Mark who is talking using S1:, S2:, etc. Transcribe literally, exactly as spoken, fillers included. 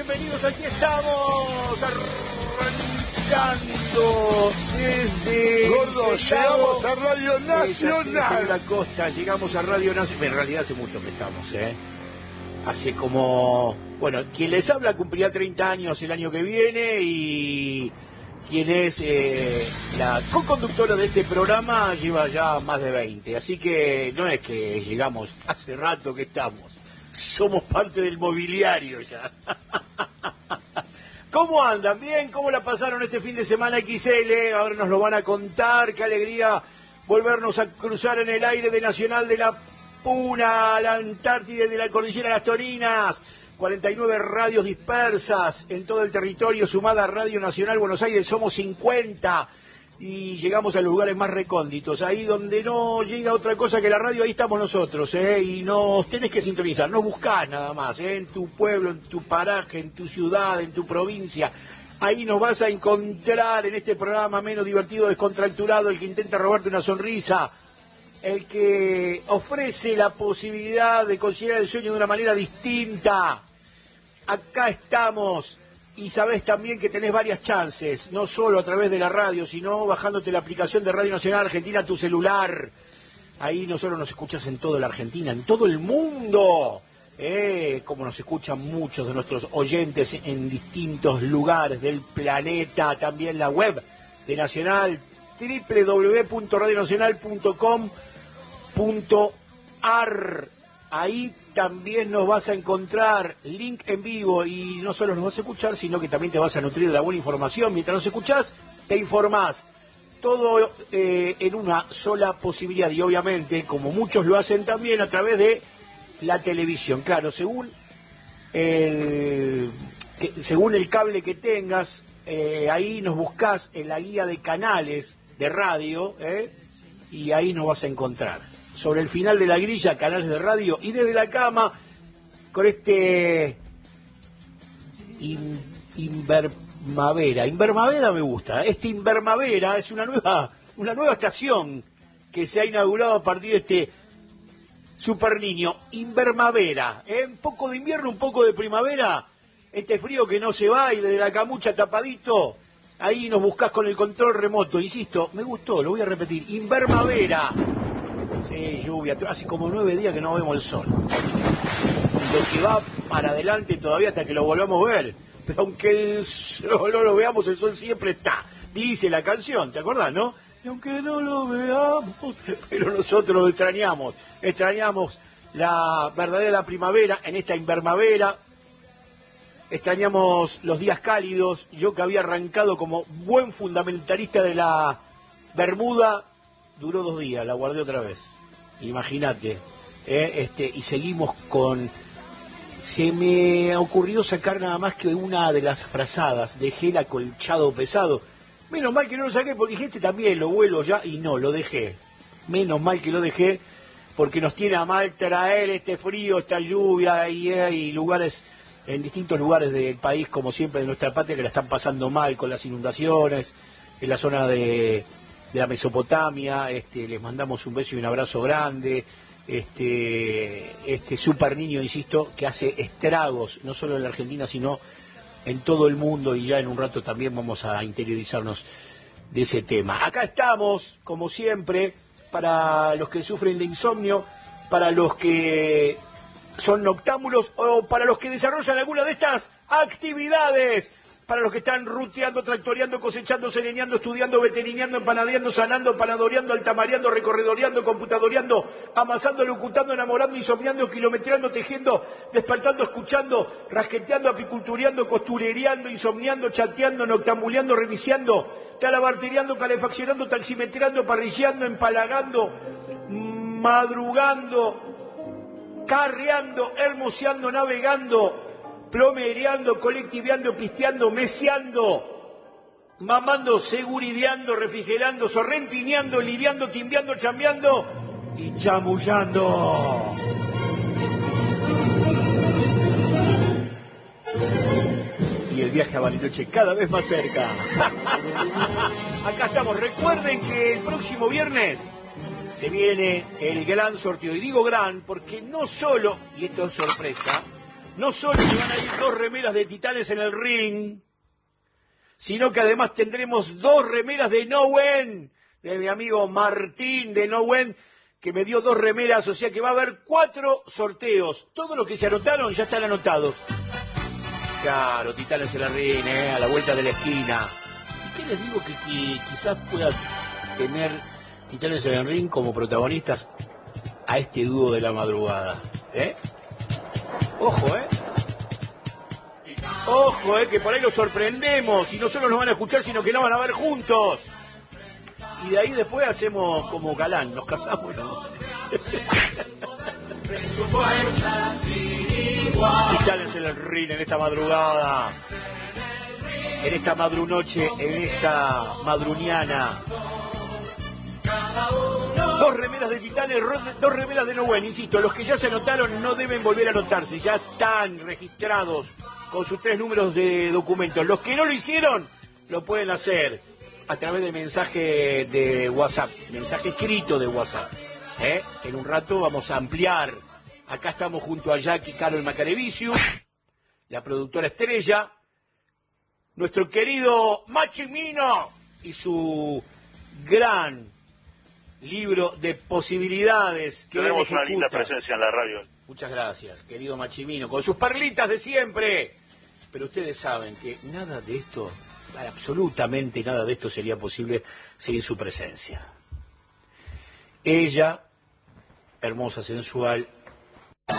S1: bienvenidos, aquí estamos arrancando desde...
S2: Gordo, llegamos a Radio Nacional.
S1: La costa, llegamos a Radio Nacional. En realidad hace mucho que estamos, ¿eh? Hace como... Bueno, quien les habla cumplirá treinta años el año que viene y quien es eh, la co-conductora de este programa lleva ya más de veinte. Así que no es que llegamos, hace rato que estamos. Somos parte del mobiliario ya. ¿Cómo andan? ¿Bien? ¿Cómo la pasaron este fin de semana equis ele? Ahora nos lo van a contar. Qué alegría volvernos a cruzar en el aire de Nacional de la Puna, la Antártida, de la Cordillera de las Torinas. cuarenta y nueve radios dispersas en todo el territorio, sumada a Radio Nacional Buenos Aires, somos cincuenta. Y llegamos a los lugares más recónditos, ahí donde no llega otra cosa que la radio, ahí estamos nosotros, ¿eh? Y nos tenés que sintonizar, no buscás nada más, ¿eh? En tu pueblo, en tu paraje, en tu ciudad, en tu provincia. Ahí nos vas a encontrar en este programa menos divertido, descontracturado, el que intenta robarte una sonrisa, el que ofrece la posibilidad de considerar el sueño de una manera distinta. Acá estamos. Y sabés también que tenés varias chances, no solo a través de la radio, sino bajándote la aplicación de Radio Nacional Argentina a tu celular. Ahí no solo nos escuchas en toda la Argentina, en todo el mundo, eh, como nos escuchan muchos de nuestros oyentes en distintos lugares del planeta. También la web de Nacional, doble u doble u doble u punto radio nacional punto com punto a r. Ahí también nos vas a encontrar link en vivo y no solo nos vas a escuchar, sino que también te vas a nutrir de la buena información. Mientras nos escuchás, te informás. Todo eh, en una sola posibilidad y obviamente, como muchos lo hacen también, a través de la televisión. Claro, según el, que, según el cable que tengas, eh, ahí nos buscás en la guía de canales de radio, eh, y ahí nos vas a encontrar. Sobre el final de la grilla, canales de radio, y desde la cama, con este in, Invermavera. Invermavera me gusta. Este Invermavera es una nueva, una nueva estación que se ha inaugurado a partir de este super niño. Invermavera. ¿eh? Un poco de invierno, un poco de primavera. Este frío que no se va y desde la camucha tapadito. Ahí nos buscás con el control remoto. Insisto, me gustó, lo voy a repetir. Invermavera. Sí, lluvia, hace como nueve días que no vemos el sol. Lo que va para adelante todavía hasta que lo volvamos a ver. Pero aunque el sol no lo veamos, el sol siempre está. Dice la canción, ¿te acordás, no? Y aunque no lo veamos, pero nosotros lo extrañamos. Extrañamos la verdadera primavera en esta invermavera. Extrañamos los días cálidos. Yo que había arrancado como buen fundamentalista de la Bermuda, duró dos días, la guardé otra vez. Imagínate. ¿eh? Este, y seguimos con... Se me ocurrió sacar nada más que una de las frazadas. Dejé el acolchado pesado. Menos mal que no lo saqué porque dije, este también lo vuelo ya. Y no, lo dejé. Menos mal que lo dejé porque nos tiene a mal traer este frío, esta lluvia y, eh, y lugares... en distintos lugares del país, como siempre de nuestra patria, que la están pasando mal con las inundaciones, en la zona de, de la Mesopotamia. Este, les mandamos un beso y un abrazo grande. Este, este super niño, insisto, que hace estragos, no solo en la Argentina, sino en todo el mundo, y ya en un rato también vamos a interiorizarnos de ese tema. Acá estamos, como siempre, para los que sufren de insomnio, para los que son noctámbulos o para los que desarrollan alguna de estas actividades, para los que están ruteando, tractoreando, cosechando, sereneando, estudiando, veterineando, empanadeando, sanando, panadoreando, altamareando, recorredoreando, computadoreando, amasando, locutando, enamorando, insomniando, kilometreando, tejiendo, despertando, escuchando, rasqueteando, apicultureando, costurereando, insomniando, chateando, noctambuleando, reviciando, talabartereando, calefaccionando, taximetreando, parrilleando, empalagando, madrugando, carreando, hermoseando, navegando, plomereando, colectiveando, pisteando, meseando, mamando, segurideando, refrigerando, sorrentineando, lidiando, timbeando, chambeando y chamullando. Y el viaje a Bariloche cada vez más cerca. Acá estamos. Recuerden que el próximo viernes se viene el gran sorteo. Y digo gran porque no solo, y esto es sorpresa, no solo que van a ir dos remeras de Titanes en el ring, sino que además tendremos dos remeras de No When, de mi amigo Martín de No When, que me dio dos remeras, o sea que va a haber cuatro sorteos. Todos los que se anotaron ya están anotados. Claro, Titanes en el ring, ¿eh? A la vuelta de la esquina. ¿Y qué les digo que, que quizás pueda tener Titanes en el ring como protagonistas a este dúo de la madrugada? ¿Eh? Ojo, ¿eh? Ojo, ¿eh? Que por ahí los sorprendemos y no solo nos van a escuchar, sino que nos van a ver juntos. Y de ahí después hacemos como Galán, nos casamos, ¿no? Titanes en el ring en esta madrugada, en esta madrunoche, en esta madruniana. Dos remeras de Titanes, dos remeras de No When, insisto, los que ya se anotaron no deben volver a anotarse, ya están registrados con sus tres números de documentos. Los que no lo hicieron, lo pueden hacer a través de mensaje de WhatsApp, mensaje escrito de WhatsApp. ¿Eh? En un rato vamos a ampliar. Acá estamos junto a Jackie Carol Macareviciu, la productora estrella, nuestro querido Machimino y su gran libro de posibilidades que
S3: tenemos una linda presencia en la radio.
S1: Muchas gracias, querido Machimino, con sus perlitas de siempre. Pero ustedes saben que nada de esto, absolutamente nada de esto sería posible sin su presencia. Ella, hermosa, sensual,